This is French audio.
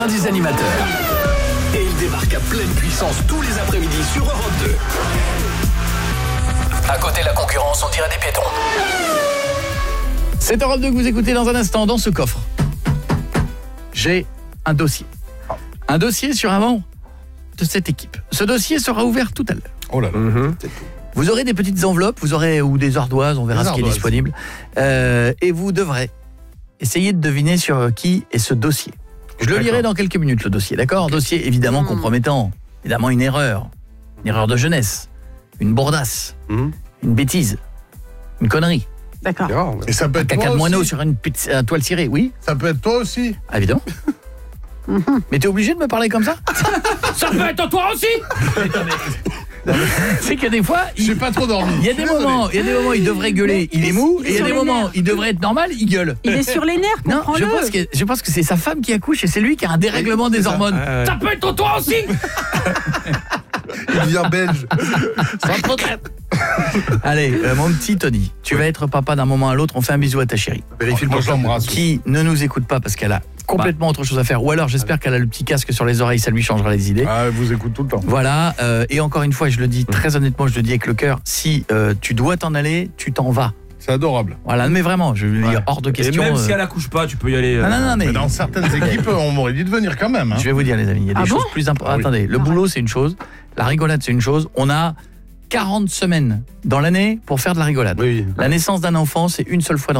Des animateurs. Et il débarque à pleine puissance tous les après-midi sur Europe 2. À côté, la concurrence, on dirait des piétons. C'est Europe 2 que vous écoutez dans un instant. Dans ce coffre, j'ai un dossier. Un dossier sur un membre de cette équipe. Ce dossier sera ouvert tout à l'heure. Oh là là. Vous aurez des petites enveloppes, vous aurez ou des ardoises, on verra ce qui est disponible. Et vous devrez essayer de deviner sur qui est ce dossier. Je le lirai dans quelques minutes, le dossier, d'accord ? Dossier évidemment compromettant, évidemment une erreur de jeunesse, une bourdasse, une bêtise, une connerie. D'accord. Et ça peut Un être caca toi de moineau aussi. sur une toile cirée, oui ? Ça peut être toi aussi. Ah, évidemment. Mais t'es obligé de me parler comme ça ? Ça peut être toi aussi. C'est que des fois, J'ai pas trop dormi. il y a des moments, il devrait gueuler, il est mou, et il y a des moments, il devrait être normal, il gueule. Il est sur les nerfs, Non, comprends-le. je pense que c'est sa femme qui accouche et c'est lui qui a un dérèglement des hormones. Ça peut être toi aussi. Il devient belge. Ça peut être. Allez, mon petit Tony, tu vas être papa d'un moment à l'autre, on fait un bisou à ta chérie. Vérifie le j'embrasse. Qui ne nous écoute pas parce qu'elle a complètement autre chose à faire, ou alors j'espère qu'elle a le petit casque sur les oreilles, ça lui changera les idées. Ah, elle vous écoute tout le temps. Voilà, et encore une fois, je le dis très honnêtement, je le dis avec le cœur, si tu dois t'en aller, tu t'en vas. C'est adorable. Voilà, mais vraiment, je veux dire, hors de Et question. même si elle accouche pas, tu peux y aller. Non, mais Mais dans certaines équipes, on m'aurait dit de venir quand même. Hein. je vais vous dire les amis, il y a des choses plus importantes. Attendez, le boulot c'est une chose, la rigolade c'est une chose, on a 40 semaines dans l'année pour faire de la rigolade. Oui. La naissance d'un enfant, c'est une seule fois dans